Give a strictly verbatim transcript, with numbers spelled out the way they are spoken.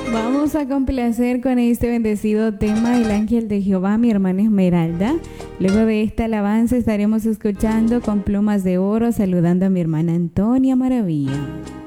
Vamos a complacer con este bendecido tema El Ángel de Jehová, mi hermana Esmeralda. Luego de esta alabanza estaremos escuchando Con Plumas de Oro, saludando a mi hermana Antonia Maravilla.